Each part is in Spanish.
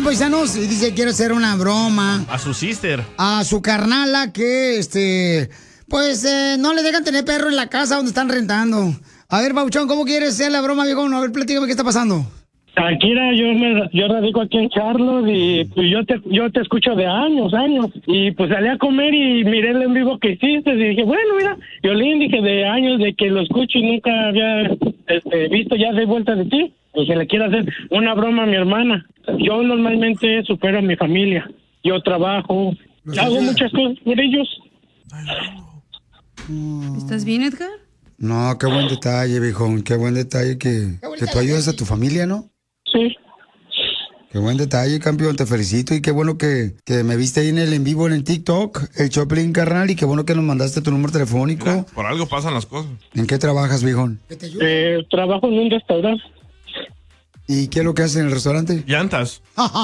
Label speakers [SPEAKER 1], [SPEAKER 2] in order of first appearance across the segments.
[SPEAKER 1] paisanos, y dice, quiero hacer una broma.
[SPEAKER 2] A su sister.
[SPEAKER 1] A su carnala que, no le dejan tener perro en la casa donde están rentando. A ver, Pabuchón, ¿cómo quieres hacer la broma, viejón? A ver, platícame qué está pasando.
[SPEAKER 3] Shakira, yo radico aquí en Charlotte y pues yo te escucho de años, y pues salí a comer y miré el en vivo que hiciste y dije, bueno, mira, Violín, dije de años de que lo escucho y nunca había visto ya de vuelta de ti, pues se le quiero hacer una broma a mi hermana. Yo normalmente supero a mi familia, yo trabajo, hago muchas cosas por ellos.
[SPEAKER 4] ¿Estás bien, Edgar?
[SPEAKER 1] No, qué buen detalle, viejón, qué buen detalle que tú ayudas a tu familia, ¿no?
[SPEAKER 3] Sí.
[SPEAKER 1] Qué buen detalle, campeón, te felicito y qué bueno que me viste ahí en vivo en el TikTok, el Choplin, carnal, y qué bueno que nos mandaste tu número telefónico.
[SPEAKER 2] Mira, por algo pasan las cosas.
[SPEAKER 1] ¿En qué trabajas, viejón?
[SPEAKER 3] Trabajo en un restaurante.
[SPEAKER 1] ¿Y qué es lo que haces en el restaurante?
[SPEAKER 2] Llantas.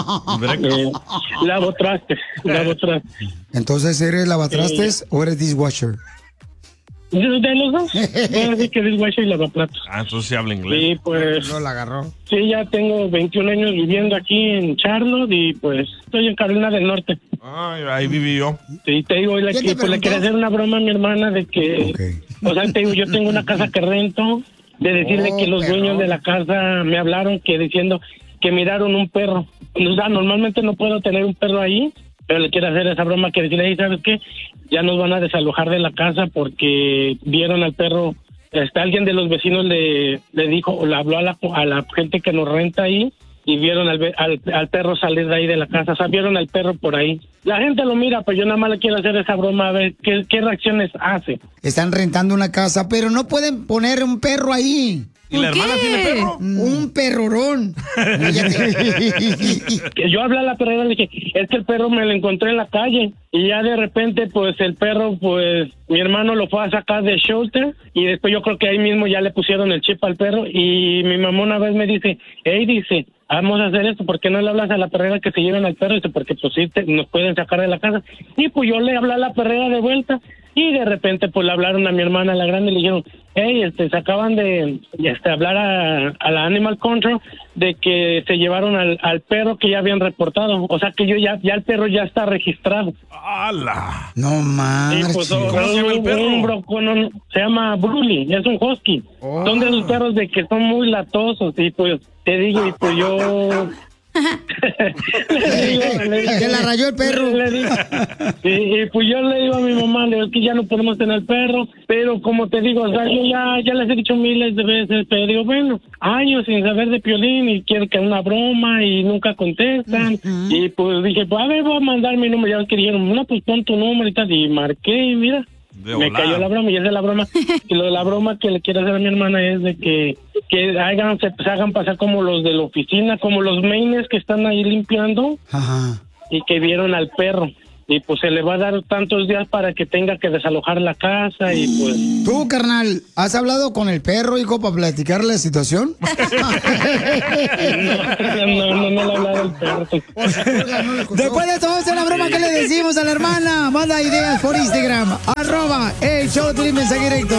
[SPEAKER 3] Lavo trastes.
[SPEAKER 1] Entonces, ¿eres lavatrastes o eres dishwasher?
[SPEAKER 3] De los dos. Bueno, sí que dishwasher y lavaplatos.
[SPEAKER 2] Entonces sí habla inglés.
[SPEAKER 3] Sí, pues.
[SPEAKER 1] No la agarró.
[SPEAKER 3] Sí, ya tengo 21 años viviendo aquí en Charlotte y pues estoy en Carolina del Norte.
[SPEAKER 2] Ahí viví yo.
[SPEAKER 3] Sí, te digo, le quería hacer una broma a mi hermana de que, o sea, te digo, yo tengo una casa que rento, de decirle que los dueños de la casa me hablaron que diciendo que miraron un perro. O sea, normalmente no puedo tener un perro ahí, pero le quiero hacer esa broma que decirle, hey, ¿sabes qué? Ya nos van a desalojar de la casa porque vieron al perro. Alguien de los vecinos le dijo, o le habló a la gente que nos renta ahí y vieron al perro salir de ahí de la casa. O sea, vieron al perro por ahí. La gente lo mira, pero yo nada más le quiero hacer esa broma a ver qué reacciones hace.
[SPEAKER 1] Están rentando una casa, pero no pueden poner un perro ahí.
[SPEAKER 2] ¿Y la hermana tiene perro?
[SPEAKER 1] Un perrorón.
[SPEAKER 3] Que yo hablé a la perrera y le dije, es que el perro me lo encontré en la calle. Y ya de repente, pues el perro, pues mi hermano lo fue a sacar de shelter. Y después yo creo que ahí mismo ya le pusieron el chip al perro. Y mi mamá una vez me dice, hey, dice, vamos a hacer esto, ¿por qué no le hablas a la perrera que se lleven al perro? Dice, porque pues sí, nos pueden sacar de la casa. Y pues yo le hablé a la perrera de vuelta. Y de repente, pues le hablaron a mi hermana, la grande, y le dijeron, hey, se acaban de hablar a la Animal Control de que se llevaron al perro que ya habían reportado. O sea que ya el perro ya está registrado.
[SPEAKER 2] ¡Hala!
[SPEAKER 1] No mames.
[SPEAKER 3] Pues, ¿cómo se llama el perro? Se llama Bruli, es un husky. Son de esos perros de que son muy latosos. Y pues te digo, y pues yo...
[SPEAKER 1] Que la rayó el perro.
[SPEAKER 3] Y pues yo le digo a mi mamá, le digo que ya no podemos tener perro, pero como te digo, o sea, yo ya les he dicho miles de veces, pero digo, bueno, años sin saber de Piolín y quiero que una broma y nunca contestan. Y pues dije, pues a ver, voy a mandar mi número. Ya ves que dijeron, no, pues pon tu número y tal, y marqué y mira. Me cayó la broma y esa es la broma. Y lo de la broma que le quiero hacer a mi hermana es de que se hagan pasar como los de la oficina, como los maines que están ahí limpiando.
[SPEAKER 1] Ajá.
[SPEAKER 3] Y que vieron al perro. Y pues se le va a dar tantos días para que tenga que desalojar la casa y pues...
[SPEAKER 1] Tú, carnal, ¿has hablado con el perro, hijo, para platicar la situación?
[SPEAKER 3] No le he hablado al perro.
[SPEAKER 1] Después de todo, esta la broma que le decimos a la hermana. Manda ideas por Instagram. @el show de Piolín, mensaje directo.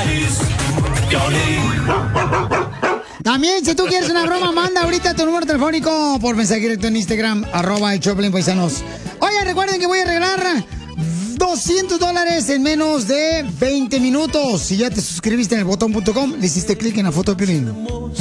[SPEAKER 1] También, si tú quieres una broma, manda ahorita tu número telefónico por mensaje directo en Instagram, @el show de Piolín, paisanos. Oye, recuerden que voy a regalar $200 en menos de 20 minutos. Si ya te suscribiste en el botón.com, le hiciste clic en la foto de Piolín.